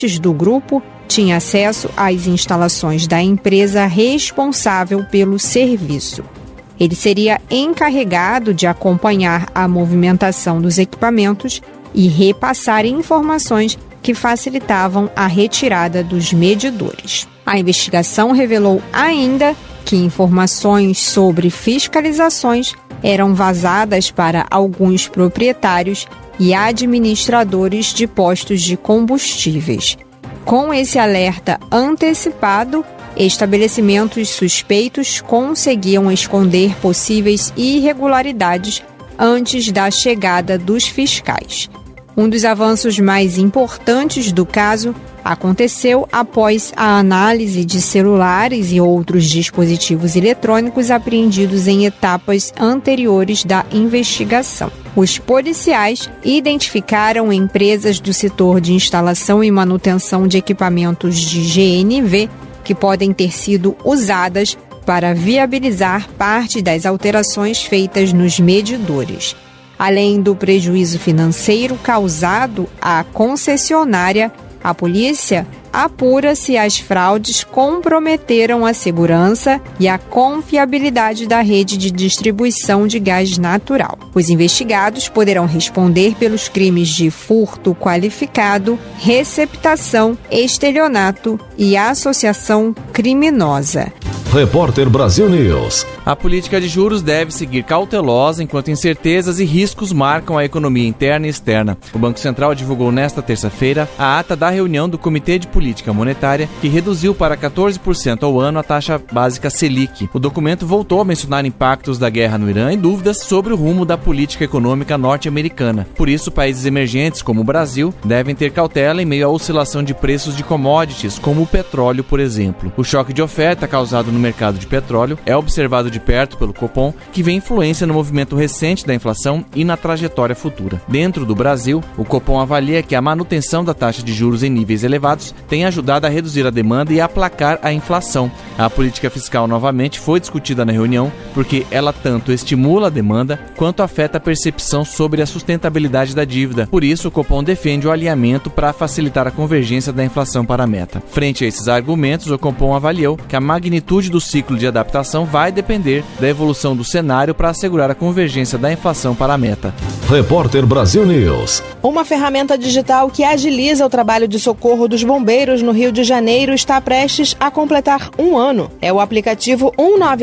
do grupo tinha acesso às instalações da empresa responsável pelo serviço. Ele seria encarregado de acompanhar a movimentação dos equipamentos e repassar informações que facilitavam a retirada dos medidores. A investigação revelou ainda que informações sobre fiscalizações eram vazadas para alguns proprietários e administradores de postos de combustíveis. Com esse alerta antecipado, estabelecimentos suspeitos conseguiam esconder possíveis irregularidades antes da chegada dos fiscais. Um dos avanços mais importantes do caso aconteceu após a análise de celulares e outros dispositivos eletrônicos apreendidos em etapas anteriores da investigação. Os policiais identificaram empresas do setor de instalação e manutenção de equipamentos de GNV que podem ter sido usadas para viabilizar parte das alterações feitas nos medidores. Além do prejuízo financeiro causado à concessionária, a polícia apura se as fraudes comprometeram a segurança e a confiabilidade da rede de distribuição de gás natural. Os investigados poderão responder pelos crimes de furto qualificado, receptação, estelionato e associação criminosa. Repórter Brasil News. A política de juros deve seguir cautelosa enquanto incertezas e riscos marcam a economia interna e externa. O Banco Central divulgou nesta terça-feira a ata da reunião do Comitê de Política Monetária, que reduziu para 14% ao ano a taxa básica Selic. O documento voltou a mencionar impactos da guerra no Irã e dúvidas sobre o rumo da política econômica norte-americana. Por isso, países emergentes como o Brasil devem ter cautela em meio à oscilação de preços de commodities, como o petróleo, por exemplo. O choque de oferta causado no mercado de petróleo é observado de perto pelo Copom, que vê influência no movimento recente da inflação e na trajetória futura. Dentro do Brasil, o Copom avalia que a manutenção da taxa de juros em níveis elevados tem ajudado a reduzir a demanda e a aplacar a inflação. A política fiscal novamente foi discutida na reunião porque ela tanto estimula a demanda quanto afeta a percepção sobre a sustentabilidade da dívida. Por isso, o Copom defende o alinhamento para facilitar a convergência da inflação para a meta. Frente a esses argumentos, o Copom avaliou que a magnitude do ciclo de adaptação vai depender da evolução do cenário para assegurar a convergência da inflação para a meta. Repórter Brasil News. Uma ferramenta digital que agiliza o trabalho de socorro dos bombeiros no Rio de Janeiro está prestes a completar um ano. É o aplicativo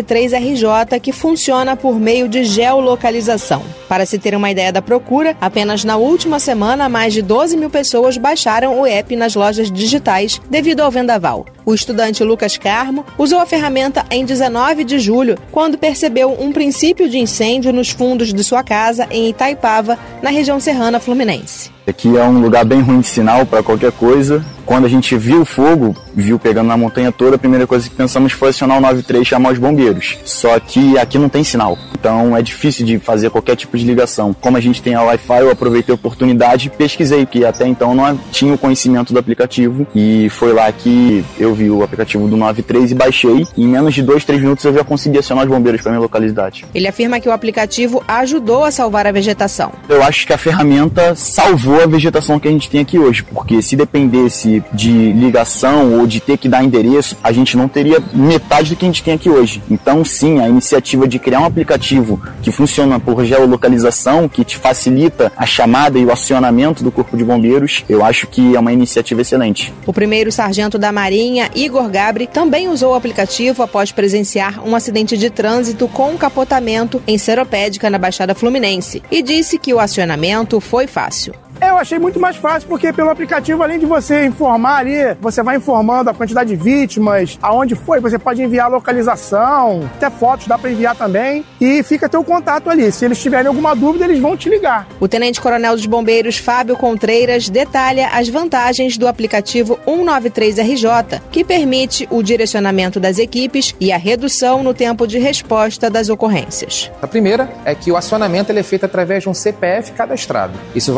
193RJ, que funciona por meio de geolocalização. Para se ter uma ideia da procura, apenas na última semana, mais de 12 mil pessoas baixaram o app nas lojas digitais devido ao vendaval. O estudante Lucas Carmo usou a ferramenta em 19 de julho, quando percebeu um princípio de incêndio nos fundos de sua casa em Itaipava, na região serrana fluminense. Aqui é um lugar bem ruim de sinal para qualquer coisa. Quando a gente viu o fogo, viu pegando na montanha toda, a primeira coisa que pensamos foi acionar o 93 e chamar os bombeiros. Só que aqui não tem sinal, então é difícil de fazer qualquer tipo de ligação. Como a gente tem a Wi-Fi, eu aproveitei a oportunidade e pesquisei, porque até então não tinha o conhecimento do aplicativo. E foi lá que eu vi o aplicativo do 93 e baixei. Em menos de 2-3 minutos eu já consegui acionar os bombeiros para minha localidade. Ele afirma que o aplicativo ajudou a salvar a vegetação. Eu acho que a ferramenta salvou a vegetação que a gente tem aqui hoje, porque se dependesse de ligação ou de ter que dar endereço, a gente não teria metade do que a gente tem aqui hoje. Então sim, a iniciativa de criar um aplicativo que funciona por geolocalização, que te facilita a chamada e o acionamento do Corpo de Bombeiros, eu acho que é uma iniciativa excelente. O primeiro sargento da Marinha, Igor Gabri, também usou o aplicativo após presenciar um acidente de trânsito com capotamento em Seropédica, na Baixada Fluminense, e disse que o acionamento foi fácil. Eu achei muito mais fácil, porque pelo aplicativo, além de você informar ali, você vai informando a quantidade de vítimas, aonde foi, você pode enviar a localização, até fotos dá para enviar também, e fica teu contato ali. Se eles tiverem alguma dúvida, eles vão te ligar. O tenente-coronel dos bombeiros, Fábio Contreiras, detalha as vantagens do aplicativo 193RJ, que permite o direcionamento das equipes e a redução no tempo de resposta das ocorrências. A primeira é que o acionamento ele é feito através de um CPF cadastrado. Isso vai evitar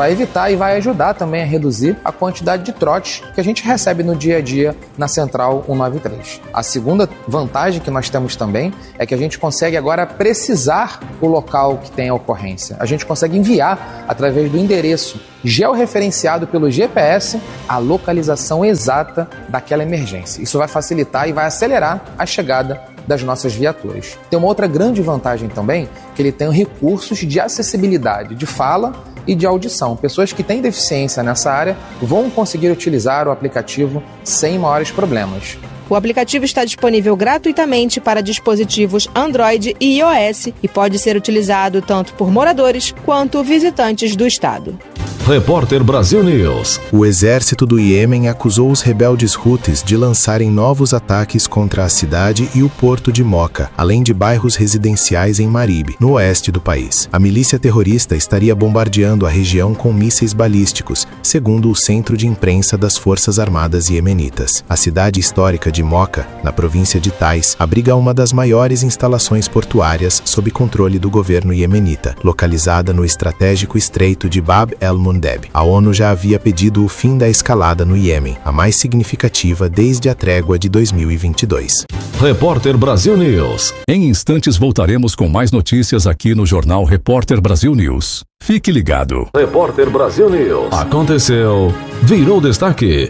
facilitar e vai ajudar também a reduzir a quantidade de trotes que a gente recebe no dia a dia na Central 193. A segunda vantagem que nós temos também é que a gente consegue agora precisar o local que tem a ocorrência. A gente consegue enviar, através do endereço georreferenciado pelo GPS, a localização exata daquela emergência. Isso vai facilitar e vai acelerar a chegada das nossas viaturas. Tem uma outra grande vantagem também, que ele tem recursos de acessibilidade, de fala e de audição. Pessoas que têm deficiência nessa área vão conseguir utilizar o aplicativo sem maiores problemas. O aplicativo está disponível gratuitamente para dispositivos Android e iOS e pode ser utilizado tanto por moradores quanto visitantes do estado. Repórter Brasil News. O exército do Iêmen acusou os rebeldes Houthis de lançarem novos ataques contra a cidade e o porto de Moca, além de bairros residenciais em Marib, no oeste do país. A milícia terrorista estaria bombardeando a região com mísseis balísticos, segundo o centro de imprensa das Forças Armadas Iemenitas. A cidade histórica de Moca, na província de Taiz, abriga uma das maiores instalações portuárias sob controle do governo iemenita, localizada no estratégico estreito de Bab el-Mandeb. A ONU já havia pedido o fim da escalada no Iêmen, a mais significativa desde a trégua de 2022. Repórter Brasil News. Em instantes voltaremos com mais notícias aqui no Jornal Repórter Brasil News. Fique ligado. Repórter Brasil News. Aconteceu, virou destaque.